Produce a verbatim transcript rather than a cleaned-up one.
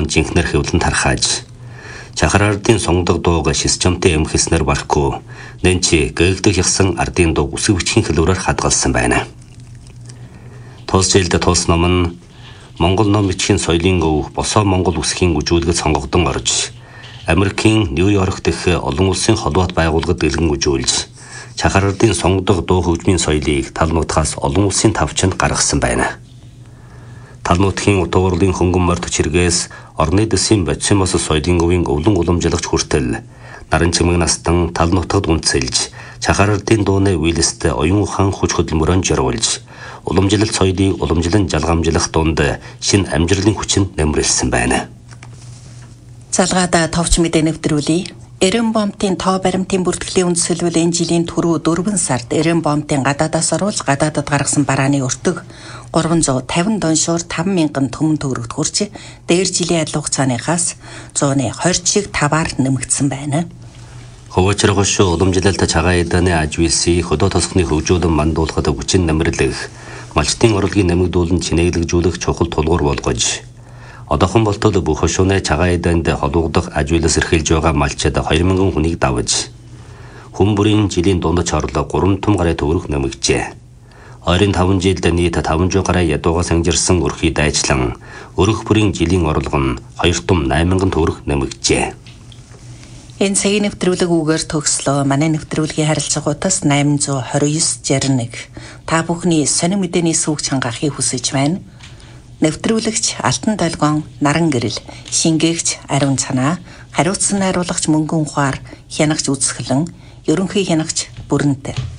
жинхнэр хэвлэн тархааж чахар ардын сонгодог дууг шисчамтай эмхэснэр бархгүй нэнчи гээгдэх ясан ардын дуу үсэг бичгийн хэлбэрээр хадгалсан байна. Тус жилд тус ном нь Монгол ном бичгийн соёлын өв босоо Монгол үсгийн үжүүлгэд сонгогдсон орж Америкийн Нью-Йорк дэх олон улсын холбоот байгууллагад дэлгэн үжүүлж чахар ардын сонгодог дуу хөгжмийн соёлыг тал нутгаас олон улсын тавчанд гаргасан байна. Тал нутгийн утга урлагийн хөнгөн морд чиргээс орны дэсийн бодисмос соёлын өвийн өвлөн уламжлагч хүртэл наран чимэг настан тал нутагт үнцэлж чахар ардын дууны үйлстэй оюун ухаан хүч хөдөлмөрөнд жиргүүлж уламжлалт соёлыг уламжлан жалгамжлах дунд шин амжилтын хүчин нэмрэлсэн байна. Залгаада товч мэдээ нэвтрүүлье. Эрен бомтын тоо баримтын бүртгэлийн үндсэлбэл энэ жилийн түрүү дөрвөн сард Эрен бомтын гадаадаас оруулж гадаадад гаргасан барааны өртөг гурван зуун тавин доншуур таван мянган төмөн төгрөгт хүрч дээр жилийн адил хугацааныхаас зууны хорь шиг таваар нэмэгдсэн байна. Хөвөчрөгөш уламжлалт цагаан эдэний ажвэлсий хөдөө тосхны хөгжүүлэн мандуулахад хүчин нэмэрлэх малчтын орлогын нэмэгдүүлэн чинээглэгжүүлэх чухал тулгуур болгож одоохон болтол бүх хөшөөнэ цагаан эдэнд холбогдох ажвэлээс эрхэлж байгаа малчид хоёр мянган хүнийг давж хүн бүрийн жилийн дундаж орлого гурван том гаруй төгрөг нэмэгджээ. Ойрын таван жилд нийт таван зуун гаруй ядууга санжирсан өрхий дайчлан өрөх бүрийн жилийн орлого нь хоёр том найман мянган төгрөг нэмэгджээ. Энэ цагийн нэвтрүүлэг үгээр төгслөө. Манай нэвтрүүлгийн харилцаагуудаас найман зуун хорин девять шестьдесят один та бүхний сонин мэдээний сүг чангаахыг хүсэж байна. Нэвтрүүлэгч Алтан долгоон наран гэрэл, шингээгч Ариун цанаа, хариуцсан найруулагч Мөнгөн ухаар, хянагч Үзэсгэлэн, ерөнхий хянагч Бүрэнтэй.